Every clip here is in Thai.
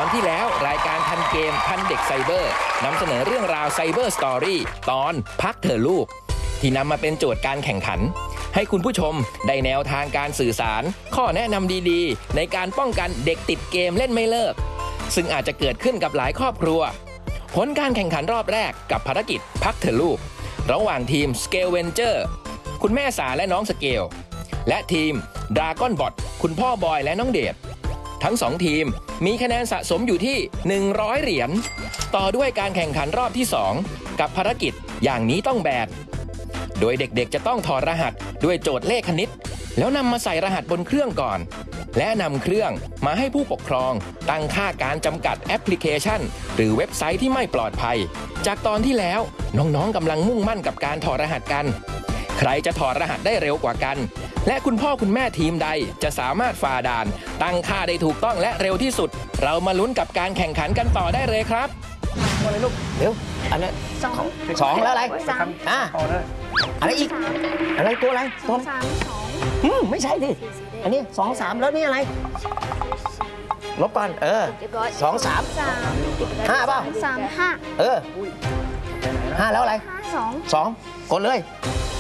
ที่แล้วรายการทันเกมทันเด็กไซเบอร์นำเสนอเรื่องราวไซเบอร์สตอรี่ตอนพักเถอะลูกที่นำมาเป็นโจทย์การแข่งขันให้คุณผู้ชมได้แนวทางการสื่อสารข้อแนะนำดีๆในการป้องกันเด็กติดเกมเล่นไม่เลิกซึ่งอาจจะเกิดขึ้นกับหลายครอบครัวผลการแข่งขันรอบแรกกับภารกิจพักเถอะลูกระหว่างทีม Scale Venture คุณแม่สาและน้องสเกลและทีม Dragon Bot คุณพ่อบอยและน้องเดชทั้ง2ทีมมีคะแนนสะสมอยู่ที่100เหรียญต่อด้วยการแข่งขันรอบที่2กับภารกิจอย่างนี้ต้องแบดโดยเด็กๆจะต้องถอดรหัสด้วยโจทย์เลขคณิตแล้วนำมาใส่รหัสบนเครื่องก่อนและนำเครื่องมาให้ผู้ปกครองตั้งค่าการจำกัดแอปพลิเคชันหรือเว็บไซต์ที่ไม่ปลอดภัยจากตอนที่แล้วน้องๆกำลังมุ่งมั่นกับการถอดรหัสกันใครจะถอดรหัสได้เร็วกว่ากันและคุณพ่อคุณแม่ทีมใดจะสามารถฝ่าด่านตั้งค่าได้ถูกต้องและเร็วที่สุดเรามาลุ้นกับการแข่งขันกันต่อได้เลยครับอะไรลูกเร็วอันนี้สองแล้วอะไรอะไรอีกอะไรตัวอะไรตัวไม่ใช่ดิอันนี้2 3แล้วนี่อะไรลบก่อน2 3 5ป่ะ 3 5 5แล้วอะไร2กดเลย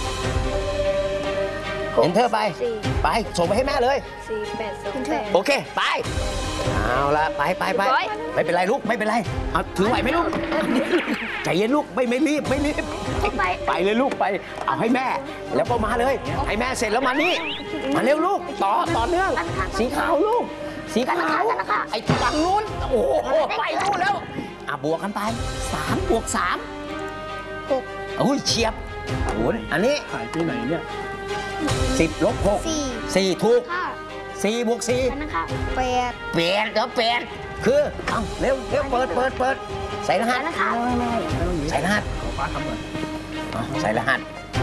Enter ไปส่งไปให้แม่เลย 4 8 2 โอเคไปเอาละไปไม่เป็นไรลูกไม่เป็นไรเอาถือไหวไหมลูกใจเย็นลูกไม่รีบไปเลยลูกไปเอาให้แม่แล้วก็มาเลยให้แม่เสร็จแล้วมานี่มาเร็วลูกต่อเนื่องสีขาวลูกสีขาวไอ้ฝั่งนู้นโอ้โหไปลูกแล้วบวกกันไป3 บวก 3 6อุ้ยเฉียบโอ้ยอันนี้หายไปไหนเนี่ย 10 ลบ 6 4ถูก4 บวก 4 นะคะ 8คือเอาเร็วเปิดใส่รหัสนะคะใส่รหัสขอป้าทำหน่อยใส่รหัส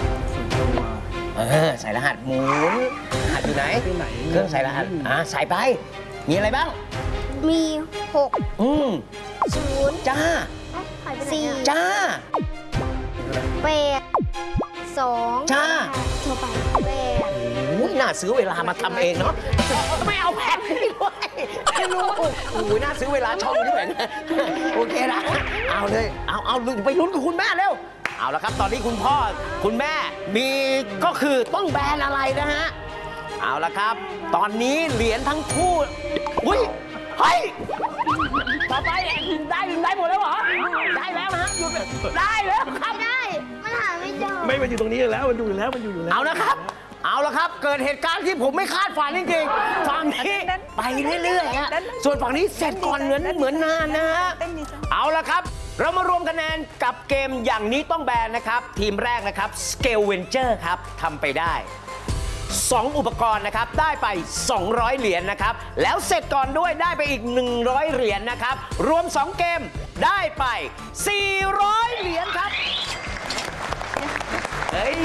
ใส่รหัสหมุนรหัสอยู่ไหนเครื่องใส่รหัสใส่ไปมีอะไรบ้างมี6 0 จ้า 4 จ้า 8 2 จ้าโทรไป 8น่าซื้อเวลามาทำเองเนาะไม่เอาแผ่นให้ด้วยไม่รู้น่าซื้อเวลาช่องด้วยโอเคนะเอาเลยเอาไปลุ้นกับคุณแม่เร็วเอาละครับตอนนี้คุณพ่อคุณแม่มีก็คือต้องแบนอะไรนะฮะเอาละครับตอนนี้เหรียญทั้งคู่อุ้ยเฮ้ยต่อไปได้หมดแล้วเหรอได้แล้วนะฮะหยุดได้แล้วครับได้มันหาไม่เจอไม่มันอยู่ตรงนี้แล้วมันอยู่แล้วเอาละครับเกิดเหตุการณ์ที่ผมไม่คาดฝันจริงๆฝั่งนี้ไปเรื่อยๆฮะส่วนฝั่งนี้เสร็จก่อนเหมือนนานนะฮะเอาละครับเรามารวมคะแนนกับเกมอย่างนี้ต้องแบนนะครับทีมแรกนะครับ Scale Venture ครับทำไปได้2 อุปกรณ์นะครับได้ไป200เหรียญนะครับแล้วเสร็จก่อนด้วยได้ไปอีก100เหรียญนะครับรวม2เกมได้ไป400เหรียญครับเฮ้ย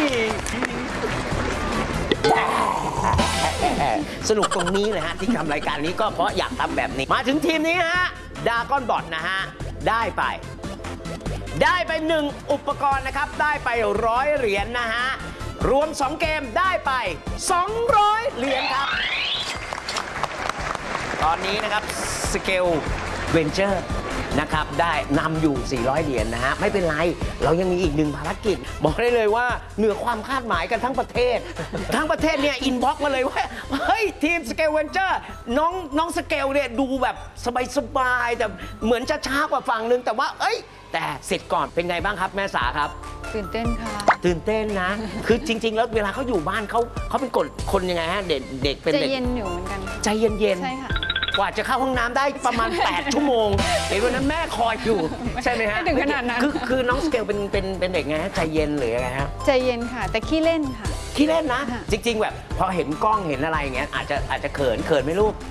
สนุกตรงนี้เลยฮะที่ทำรายการนี้ก็เพราะอยากทำแบบนี้มาถึงทีมนี้ฮะDragon Botนะฮะได้ไป1 อุปกรณ์นะครับได้ไป100เหรียญนะฮะรวม2เกมได้ไป200เหรียญครับตอนนี้นะครับ Scale Venture นะครับได้นำอยู่400เหรียญนะฮะไม่เป็นไรเรายังมีอีก1ภารกิจบอกได้เลยว่าเหนือความคาดหมายกันทั้งประเทศเนี่ยอินบ็อกซ์มาเลยว่าเฮ้ยทีม Scale Venture น้องสเกลเนี่ยดูแบบสบายแต่เหมือนจะช้ากว่าฝั่งนึงแต่ว่าแต่เสร็จก่อนเป็นไงบ้างครับแม่สาครับตื่นเต้นค่ะตื่นเต้นนะคือจริงๆแล้วเวลาเขาอยู่บ้านเขาเป็นคนยังไงฮะเด็กเป็นเด็กใจเย็นอยู่เหมือนกันใจเย็นใช่ค่ะกว่าจะเข้าห้องน้ำได้ประมาณ8 ชั่วโมงเดี๋ยววันนั้นแม่คอยอยู่ใช่ไหมฮะไม่ถึงขนาดนั้นคือน้องสเกลเป็นเด็กไงฮะใจเย็นหรือยังไงฮะใจเย็นค่ะแต่ขี้เล่นค่ะขี้เล่นนะจริงๆแบบพอเห็นกล้องเห็นอะไรอย่างเงี้ยอาจจะเขินไหมลูก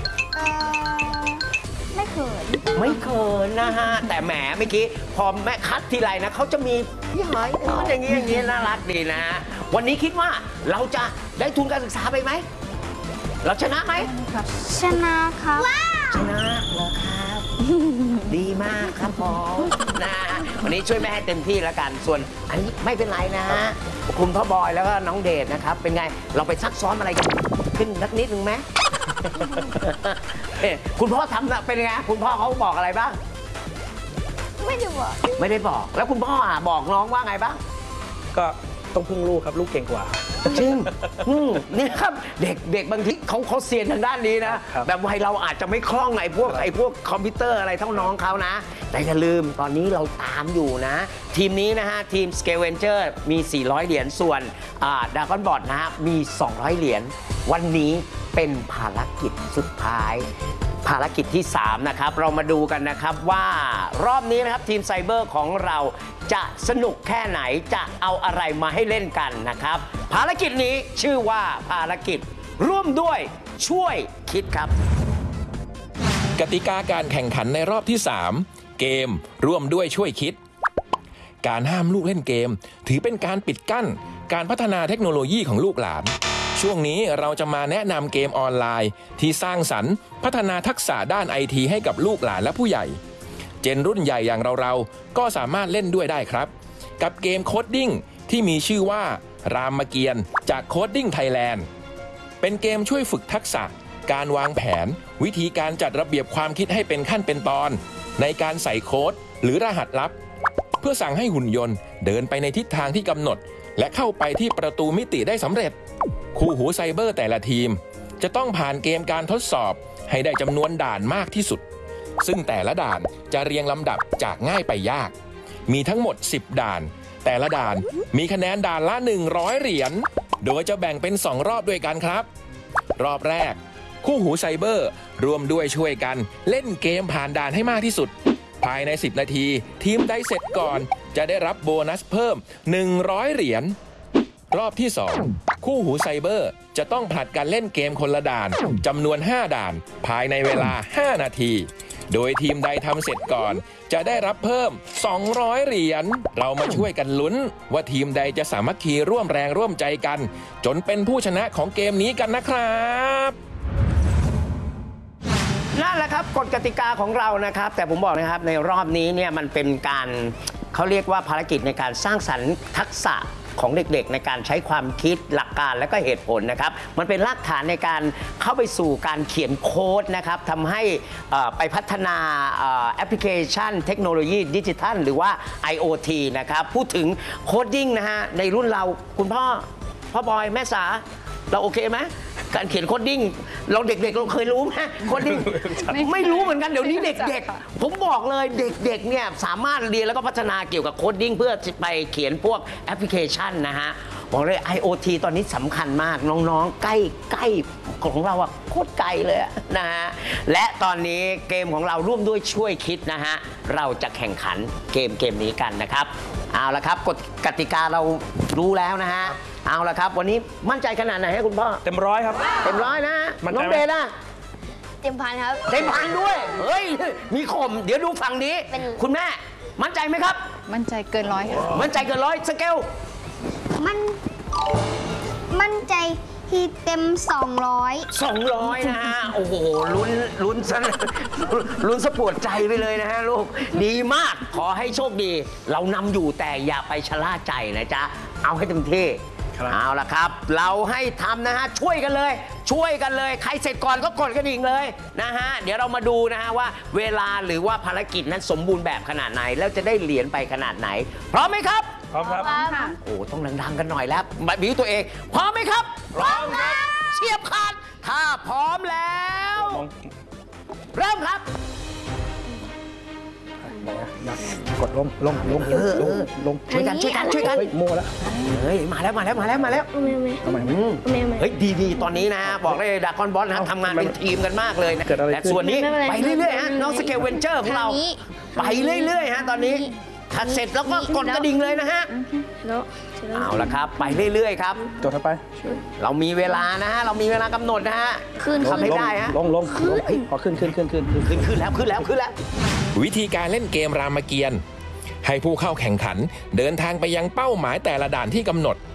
ไม่เขินนะฮะแต่แหมเมื่อกี้พอแม่คัดทีไรนะเขาจะมีพี่หอยอย่างนี้น่ารักดีนะวันนี้คิดว่าเราจะได้ทุนการศึกษาไปไหมเราชนะไหมชนะครับชนะเหรอครับดีมากครับผมนะวันนี้ช่วยแม่ให้เต็มที่แล้วกันส่วนอันนี้ไม่เป็นไรนะฮะคุณพ่อบอยแล้วก็น้องเดชนะครับเป็นไงเราไปซักซ้อมอะไรกันขึ้นนิดนึงไหมคุณพ่อทำนะเป็นไงคุณพ่อเขาบอกอะไรบ้างไม่ได้บอกไม่ได้บอก แล้วคุณพ่อบอกน้องว่าไงบ้างก็ต้องพึ่งลูกครับ ลูกเก่งกว่าจริงเนี่ยครับเด็กบางทีเขาเซียนทางด้านนี้นะครับ แบบวัยเราอาจจะไม่คล่องไอ้พวกคอมพิวเตอร์อะไรเท่าน้องเขานะ แต่อย่าลืมตอนนี้เราตามอยู่นะ ทีมนี้นะฮะทีม Scavenger มี 400 เหรียญส่วนDragon Bot นะฮะมี 200 เหรียญวันนี้เป็นภารกิจสุดท้าย ภารกิจที่ 3 นะครับ เรามาดูกันนะครับว่ารอบนี้นะครับทีมไซเบอร์ของเราจะสนุกแค่ไหนจะเอาอะไรมาให้เล่นกันนะครับ ภารกิจนี้ชื่อว่าภารกิจร่วมด้วยช่วยคิดครับกติกาการแข่งขันในรอบที่ 3 เกมร่วมด้วยช่วยคิด การห้ามลูกเล่นเกม ถือเป็นการปิดกั้นการพัฒนาเทคโนโลยีของลูกหลาน ช่วงนี้เราจะมาแนะนำเกมออนไลน์ ที่สร้างสรรค์พัฒนาทักษะด้านไอทีให้กับลูกหลานและผู้ใหญ่ เจนรุ่นใหญ่อย่างเราก็สามารถเล่นด้วยได้ครับ กับเกมโคดดิ้งที่มีชื่อว่ารามเกียรติ์จากโคดดิ้งไทยแลนด์เป็นเกมช่วยฝึกทักษะ การวางแผน วิธีการจัดระเบียบความคิดให้เป็นขั้นเป็นตอน ในการใส่โค้ดหรือรหัสลับ เพื่อสั่งให้หุ่นยนต์เดินไปในทิศทางที่กำหนด และเข้าไปที่ประตูมิติได้สำเร็จ คู่หูไซเบอร์แต่ละทีม จะต้องผ่านเกมการทดสอบให้ได้จำนวนด่านมากที่สุด ซึ่งแต่ละด่านจะเรียงลำดับจากง่ายไปยาก มีทั้งหมด 10 ด่าน แต่ละด่านมีคะแนนด่านละ 100 เหรียญ โดยจะแบ่งเป็น 2 รอบด้วยกันครับ รอบแรก คู่หูไซเบอร์รวมด้วยช่วยกันเล่นเกมผ่านด่านให้มากที่สุด ภายใน 10 นาที ทีมได้เสร็จก่อนจะได้รับโบนัสเพิ่ม 100 เหรียญ รอบที่ 2 คู่หูไซเบอร์จะต้องผลัดกันเล่นเกมคนละด่านจำนวน 5 ด่าน ภายในเวลา 5 นาที โดยทีมใดทำเสร็จก่อน จะได้รับเพิ่ม 200 เหรียญ เรามาช่วยกันลุ้นว่าทีมใดจะสามัคคีร่วมแรงร่วมใจกัน จนเป็นผู้ชนะของเกมนี้กันนะครับนั่นแหละครับกฎกติกาของเรานะครับ แต่ผมบอกนะครับในรอบนี้เนี่ยมันเป็นการเขาเรียกว่าภารกิจในการสร้างสรรค์ทักษะของเด็กๆในการใช้ความคิดหลักการและก็เหตุผลนะครับมันเป็นรากฐานในการเข้าไปสู่การเขียนโค้ดนะครับทำให้ไปพัฒนาแอปพลิเคชันเทคโนโลยีดิจิทัลหรือว่า IoT นะครับพูดถึงโคดดิ้งนะฮะในรุ่นเราคุณพ่อบอยแม่สาเราโอเคไหมการเขียนโคดดิ้งเราเด็กๆเราเคยรู้ไหมโคดดิ้ง ไม่รู้เหมือนกันเดี๋ยวนี้เด็กๆผมบอกเลยเด็กๆเนี่ยสามารถเรียนแล้วก็พัฒนาเกี่ยวกับโคดดิ้งเพื่อไปเขียนพวกแอปพลิเคชันนะฮะบอกเลย IoT ตอนนี้สำคัญมากน้องๆใกล้ของเราอะโคตรไกลเลยนะฮะและตอนนี้เกมของเราร่วมด้วยช่วยคิดนะฮะเราจะแข่งขันเกมนี้กันนะครับเอาละครับกฎกติกาเรารู้แล้วนะฮะเอาละครับวันนี้มั่นใจขนาดไหนฮะคุณพ่อเต็มร้อยครับเต็มร้อยนะฮะมั่นใจไหมน้องเดนะเต็มพันครับเต็มพันด้วย เฮ้ย มีข่ม เดี๋ยวดูฝั่งนี้เป็นคุณแม่ มั่นใจไหมครับมั่นใจเกินร้อยค่ะมั่นใจเกินร้อยสเกลมั่นใจที่เต็ม 200 200 นะฮะ โอ้โห ลุ้นซะลุ้นสะปวดใจไปเลยนะฮะลูก ดีมาก ขอให้โชคดี เรานำอยู่แต่อย่าไปชะล่าใจนะจ๊ะ เอาให้เต็มที่ครับเอาละครับ เราให้ทำนะฮะ ช่วยกันเลย ใครเสร็จก่อนก็กดกระดิ่งเลยนะฮะ เดี๋ยวเรามาดูนะฮะว่าเวลาหรือว่าภารกิจนั้นสมบูรณ์แบบขนาดไหน แล้วจะได้เหรียญไปขนาดไหน พร้อมไหมครับพร้อมครับค่ะโอ้ ต้องดังๆกันหน่อยแล้วบิวตัวเอง พร้อมไหมครับ พร้อมครับเฉียบขาด ถ้าพร้อมแล้ว เริ่มครับกดลงลงช่วยกันเฮ้ยมั่วแล้วเฮ้ย มาแล้วทำไมเฮ้ย ดีตอนนี้นะ บอกเลยดากอนบอสนะทำงานเป็นทีมกันมากเลยนะเกิดอะไรขึ้นแต่ส่วนนี้ไปเรื่อยๆฮะน้องสเกลเวนเจอร์ของเราทางนี้ไปเรื่อยๆฮะตอนนี้ถ้าเสร็จแล้วก็กดกระดิ่งเลยนะฮะแล้วเอาละครับ ไปเรื่อยๆครับจดเข้าไปเรามีเวลานะฮะ เรามีเวลากำหนดนะฮะขึ้นทำให้ได้ฮะลงพอขึ้นขึ้นแล้ววิธีการเล่นเกมรามเกียรติ์ให้ผู้เข้าแข่งขันเดินทางไปยังเป้าหมายแต่ละด่านที่กำหนด